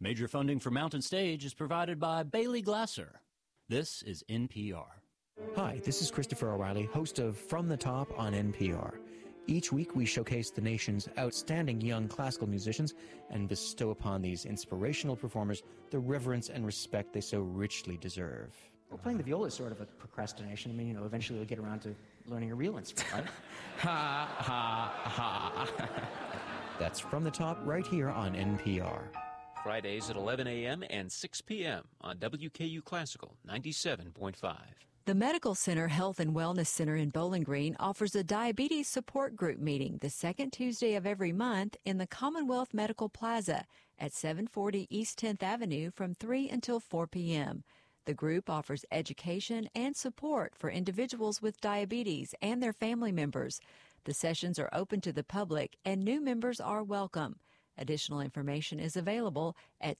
Major funding for Mountain Stage is provided by Bailey Glasser. This is NPR. Hi, this is Christopher O'Reilly, host of From the Top on NPR. Each week we showcase the nation's outstanding young classical musicians and bestow upon these inspirational performers the reverence and respect they so richly deserve. Well, playing the viola is sort of a procrastination. I mean, eventually you'll get around to learning a real instrument, right? Ha, ha, ha. That's From the Top right here on NPR. Fridays at 11 a.m. and 6 p.m. on WKU Classical 97.5. The Medical Center Health and Wellness Center in Bowling Green offers a diabetes support group meeting the second Tuesday of every month in the Commonwealth Medical Plaza at 740 East 10th Avenue from 3 until 4 p.m. The group offers education and support for individuals with diabetes and their family members. The sessions are open to the public and new members are welcome. Additional information is available at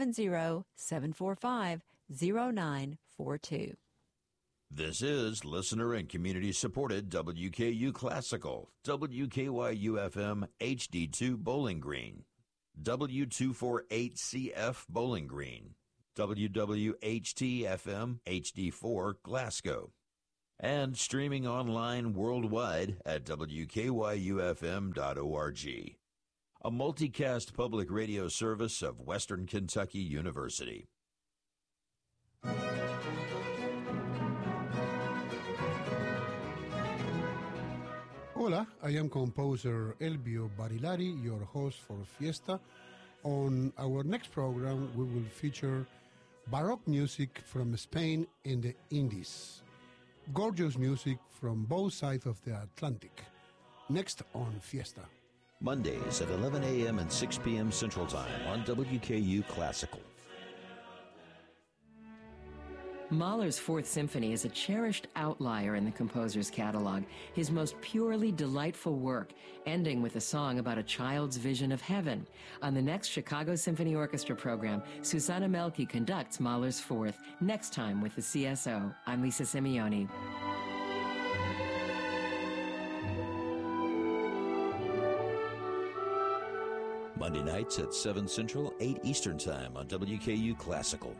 270-745-0942. This is listener and community-supported WKU Classical, WKYU-FM HD2 Bowling Green, W248CF Bowling Green, WWHT-FM HD4 Glasgow, and streaming online worldwide at WKYUFM.org, a multicast public radio service of Western Kentucky University. Hola, I am composer Elvio Barilari, your host for Fiesta. On our next program, we will feature Baroque music from Spain and the Indies. Gorgeous music from both sides of the Atlantic. Next on Fiesta. Mondays at 11 a.m. and 6 p.m. Central Time on WKU Classical. Mahler's Fourth Symphony is a cherished outlier in the composer's catalog, his most purely delightful work, ending with a song about a child's vision of heaven. On the next Chicago Symphony Orchestra program, Susanna Melke conducts Mahler's Fourth, next time with the CSO. I'm Lisa Simeoni. Monday nights at 7 Central, 8 Eastern Time on WKU Classical.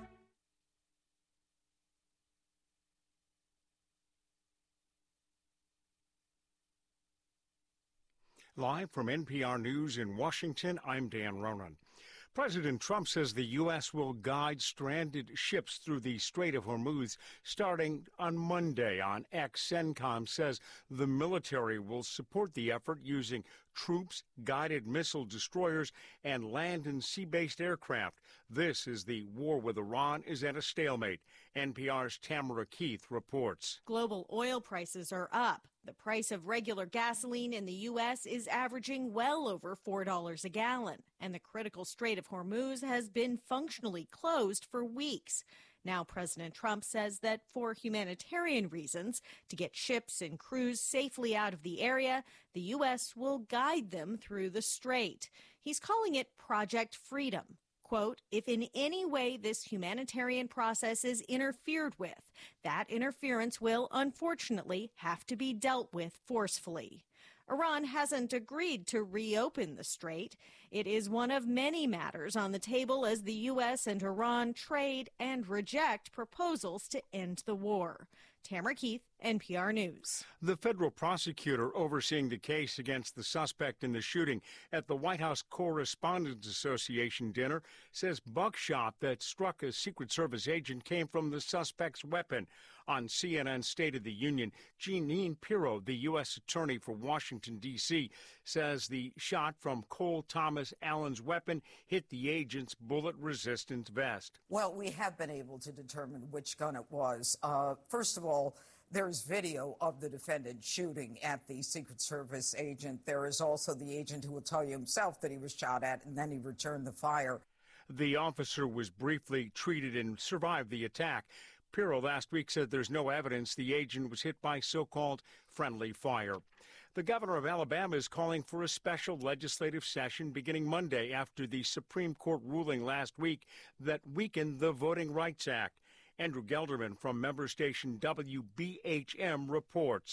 Live from NPR News in Washington, I'm Dan Ronan. President Trump says the U.S. will guide stranded ships through the Strait of Hormuz starting on Monday. On X, CENTCOM says the military will support the effort using troops, guided missile destroyers, and land and sea-based aircraft. This is the war with Iran is at a stalemate. NPR's Tamara Keith reports. Global oil prices are up. The price of regular gasoline in the U.S. is averaging well over $4 a gallon, and the critical Strait of Hormuz has been functionally closed for weeks. Now President Trump says that for humanitarian reasons, to get ships and crews safely out of the area, the U.S. will guide them through the strait. He's calling it Project Freedom. Quote, if in any way this humanitarian process is interfered with, that interference will unfortunately have to be dealt with forcefully. Iran hasn't agreed to reopen the strait. It is one of many matters on the table as the U.S. and Iran trade and reject proposals to end the war. Tamara Keith, NPR News. The federal prosecutor overseeing the case against the suspect in the shooting at the White House Correspondents Association dinner says buckshot that struck a Secret Service agent came from the suspect's weapon. On CNN State of the Union, Jeanine Pirro, the U.S. Attorney for Washington, D.C., says the shot from Cole Thomas Allen's weapon hit the agent's bullet-resistant vest. Well, we have been able to determine which gun it was. First of all, there's video of the defendant shooting at the Secret Service agent. There is also the agent who will tell you himself that he was shot at, and then he returned the fire. The officer was briefly treated and survived the attack. Pirro last week said there's no evidence the agent was hit by so-called friendly fire. The governor of Alabama is calling for a special legislative session beginning Monday after the Supreme Court ruling last week that weakened the Voting Rights Act. Andrew Gelderman from member station WBHM reports.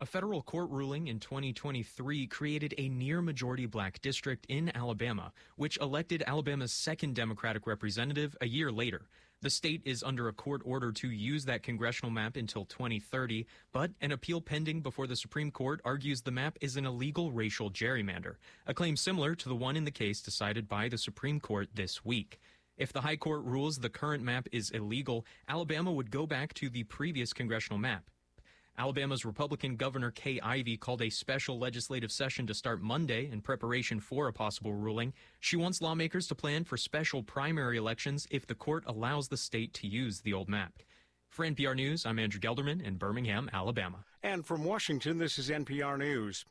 A federal court ruling in 2023 created a near-majority black district in Alabama, which elected Alabama's second Democratic representative a year later. The state is under a court order to use that congressional map until 2030, but an appeal pending before the Supreme Court argues the map is an illegal racial gerrymander, a claim similar to the one in the case decided by the Supreme Court this week. If the High Court rules the current map is illegal, Alabama would go back to the previous congressional map. Alabama's Republican Governor Kay Ivey called a special legislative session to start Monday in preparation for a possible ruling. She wants lawmakers to plan for special primary elections if the court allows the state to use the old map. For NPR News, I'm Andrew Gelderman in Birmingham, Alabama. And from Washington, this is NPR News.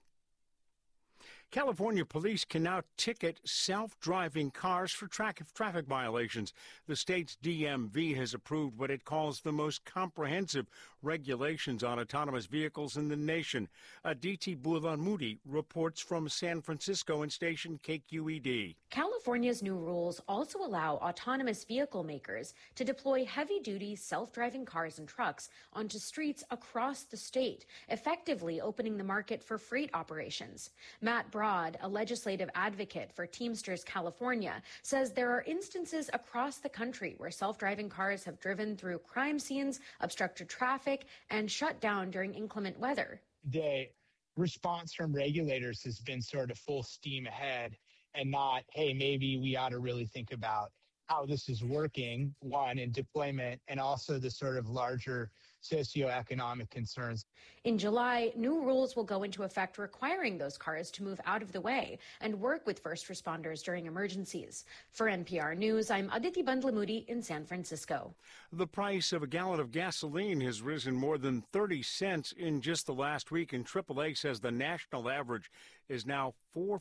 California police can now ticket self-driving cars for traffic violations. The state's DMV has approved what it calls the most comprehensive regulations on autonomous vehicles in the nation. Aditi Bulamudi reports from San Francisco and station KQED. California's new rules also allow autonomous vehicle makers to deploy heavy-duty self-driving cars and trucks onto streets across the state, effectively opening the market for freight operations. Matt Broad, a legislative advocate for Teamsters California, says there are instances across the country where self-driving cars have driven through crime scenes, obstructed traffic, and shut down during inclement weather. The response from regulators has been sort of full steam ahead and not, hey, maybe we ought to really think about how this is working, one, in deployment, and also the sort of larger socioeconomic concerns. In July, new rules will go into effect requiring those cars to move out of the way and work with first responders during emergencies. For NPR News, I'm Aditi Bandlamudi in San Francisco. The price of a gallon of gasoline has risen more than 30 cents in just the last week, and AAA says the national average is now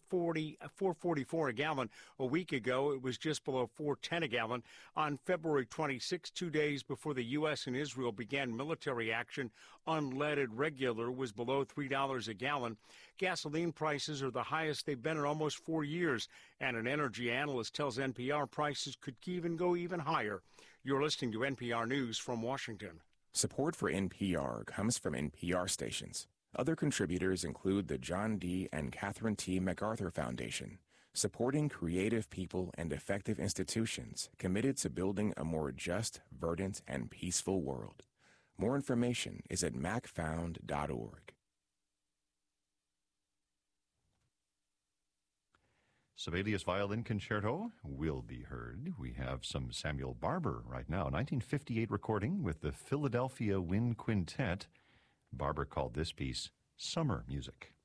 $4.44 a gallon. A week ago, it was just below $4.10 a gallon. On February 26, 2 days before the U.S. and Israel began military action, unleaded regular was below $3 a gallon. Gasoline prices are the highest they've been in almost 4 years, and an energy analyst tells NPR prices could go even higher. You're listening to NPR News from Washington. Support for NPR comes from NPR stations. Other contributors include the John D. and Catherine T. MacArthur Foundation, supporting creative people and effective institutions committed to building a more just, verdant, and peaceful world. More information is at macfound.org. Sibelius Violin Concerto will be heard. We have some Samuel Barber right now, 1958 recording with the Philadelphia Wind Quintet. Barber called this piece Summer Music.